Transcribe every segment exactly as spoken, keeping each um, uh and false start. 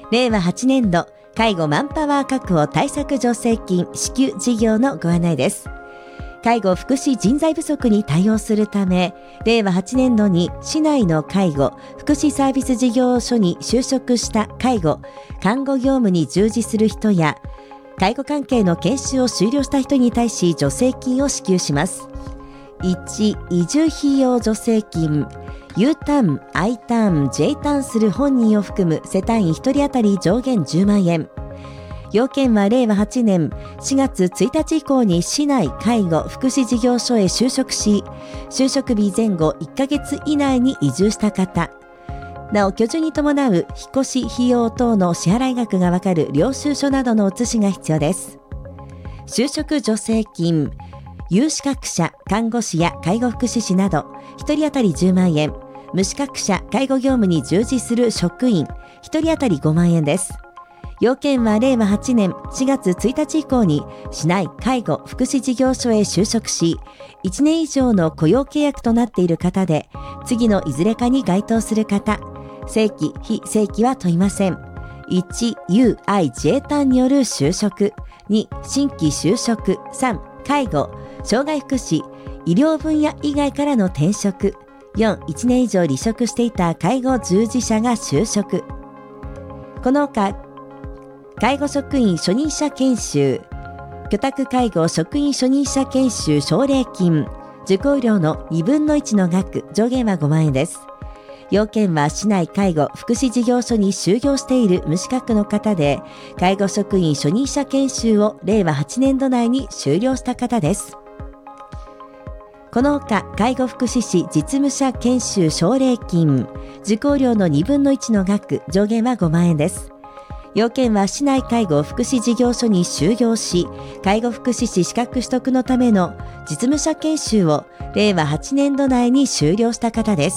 れいわはちねんど介護マンパワー確保対策助成金支給事業のご案内です。介護福祉人材不足に対応するため、れいわはちねんどに市内の介護福祉サービス事業所に就職した介護看護業務に従事する人や、介護関係の研修を修了した人に対し助成金を支給します。いち、移住費用助成金。U ターン、I ターン、J ターンする本人を含む世帯員ひとり当たり上限じゅうまんえん。要件はれいわはちねんしがつついたち以降に市内介護福祉事業所へ就職し、就職日前後いっかげつ以内に移住した方。なお、居住に伴う引っ越し費用等の支払い額がわかる領収書などの写しが必要です。就職助成金。有資格者、看護師や介護福祉士などひとり当たりじゅうまんえん。無資格者、介護業務に従事する職員ひとり当たりごまんえんです。要件はれいわはちねんしがつついたち以降に市内介護福祉事業所へ就職し、いちねん以上の雇用契約となっている方で、次のいずれかに該当する方。正規、非正規は問いません。いち、ユーアイジェー ターンによる就職。に、新規就職。さん、介護、障害福祉、医療分野以外からの転職。よん、いちねん以上離職していた介護従事者が就職。このほか、介護職員初任者研修、居宅介護職員初任者研修奨励金、受講料のにぶんのいちの額、上限はごまんえんです。要件は市内介護福祉事業所に就業している無資格の方で、介護職員初任者研修をれいわはちねんど内に終了した方です。このほか、介護福祉士実務者研修奨励金、受講料のにぶんのいちの額、上限はごまんえんです。要件は市内介護福祉事業所に就業し、介護福祉士資格取得のための実務者研修をれいわはちねんど内に終了した方です。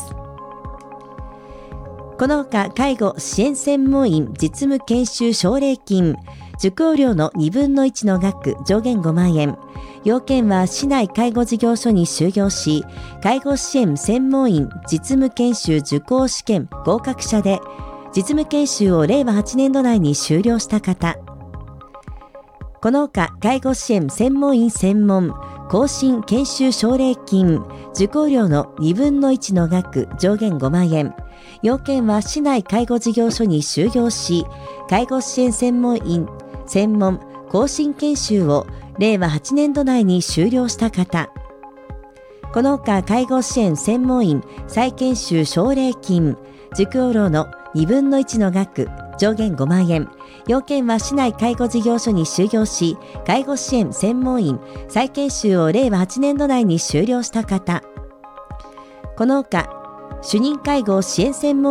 このほか、介護支援専門員実務研修奨励金、受講料のにぶんのいちの額、上限ごまんえん。要件は市内介護事業所に就業し、介護支援専門員実務研修受講試験合格者で、実務研修をれいわはちねんど内に終了した方。このほか、介護支援専門員専門更新研修奨励金、受講料のにぶんのいちの額、上限ごまんえん。要件は市内介護事業所に就業し、介護支援専門員専門更新研修をれいわはちねんど内に終了した方。このほか、介護支援専門員再研修奨励金、受講料のにぶんのいちの額、上限ごまんえん。要件は市内介護事業所に就業し、介護支援専門員再研修をれいわはちねんど内に終了した方。このほか、主任介護支援専門